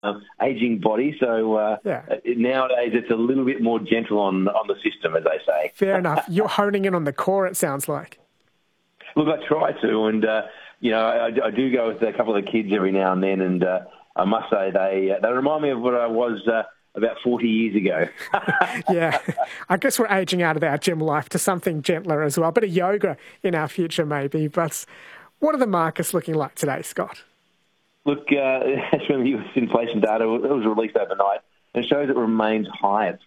aging body. So nowadays it's a little bit more gentle on the system, as they say. Fair enough. You're honing in on the core, it sounds like. Look, I try to, and I do go with a couple of the kids every now and then, and I must say they remind me of what I was about 40 years ago. Yeah, I guess we're aging out of our gym life to something gentler as well. A bit of yoga in our future maybe. But what are the markets looking like today, Scott? Look, as from the US inflation data, it was released overnight. It shows it remains high at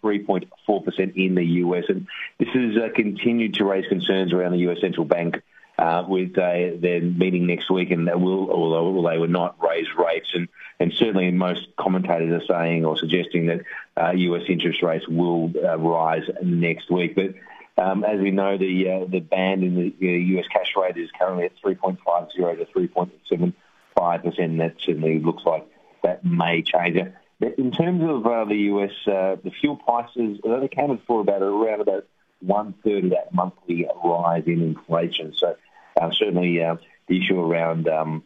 3.4% in the US, and this has continued to raise concerns around the US central bank with their meeting next week, and although they will not raise rates, and certainly most commentators are saying or suggesting that US interest rates will rise next week. But as we know, the band in the US cash rate is currently at 3.50 to 3.75%. That certainly looks like that may change. In terms of the US, the fuel prices, they accounted for around about 1/3 of that monthly rise in inflation. So certainly the issue around on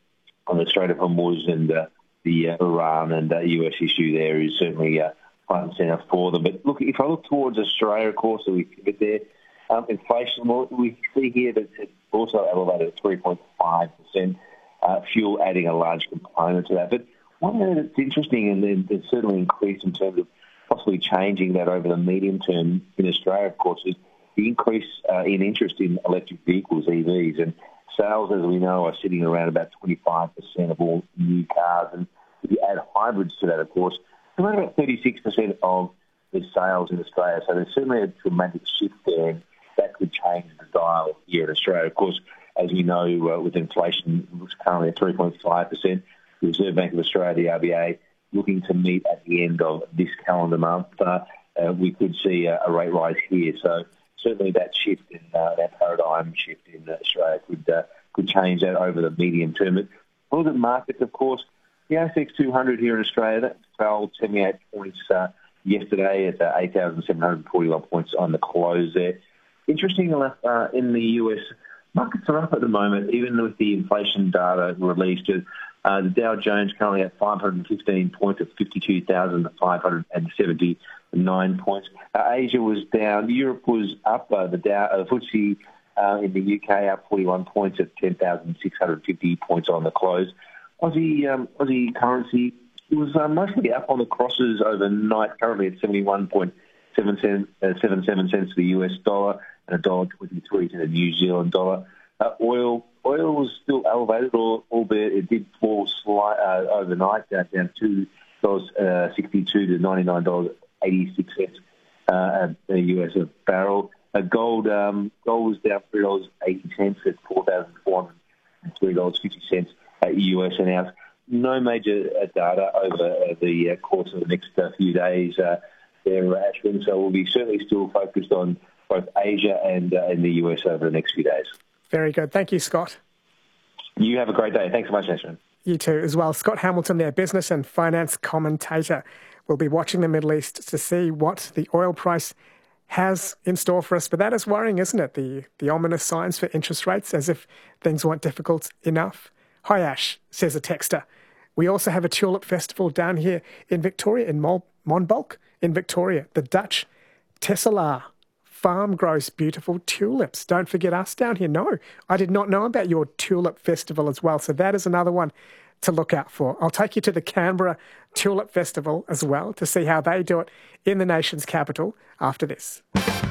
the Strait of Hormuz and the Iran and US issue there is certainly front and centre for them. But look, if I look towards Australia, of course, so we pivot there, inflation, we see here that it's also elevated at 3.5%, fuel adding a large component to that. But one thing that's interesting, and it's certainly increased in terms of possibly changing that over the medium term in Australia, of course, is the increase in interest in electric vehicles, EVs, and sales, as we know, are sitting around about 25% of all new cars. And if you add hybrids to that, of course, around about 36% of the sales in Australia. So there's certainly a dramatic shift there, and that could change the dial here in Australia. Of course, as we know, with inflation, it's currently at 3.5%. The Reserve Bank of Australia, the RBA, looking to meet at the end of this calendar month. We could see a rate rise here. So certainly that shift in that paradigm shift in Australia could change that over the medium term. But for the markets, of course, the ASX 200 here in Australia, that fell 78 points yesterday at 8,741 points on the close there. Interesting enough, in the US, markets are up at the moment, even with the inflation data released. The Dow Jones currently at 515 points at 52,579 points. Asia was down. Europe was up. The FTSE in the UK up 41 points at 10,650 points on the close. Aussie currency was mostly up on the crosses overnight, currently at 71.77 cents to the US dollar and $1.23 to the New Zealand dollar. Oil was still elevated, albeit it did fall overnight, down $2.62 to $99.86 at the US a barrel. Gold was down $3.80 at $4,403.50 US an ounce. No major data over the course of the next few days there, Ashwin. So we'll be certainly still focused on both Asia and the US over the next few days. Very good. Thank you, Scott. You have a great day. Thanks so much, Ashwin. You too as well. Scott Hamilton, their business and finance commentator. We'll be watching the Middle East to see what the oil price has in store for us. But that is worrying, isn't it? The ominous signs for interest rates, as if things weren't difficult enough. Hi, Ash, says a texter. We also have a tulip festival down here in Victoria, in Monbulk, in Victoria. The Dutch Tesselaar farm grows beautiful tulips. Don't forget us down here. No, I did not know about your tulip festival as well. So that is another one to look out for. I'll take you to the Canberra Tulip Festival as well to see how they do it in the nation's capital after this.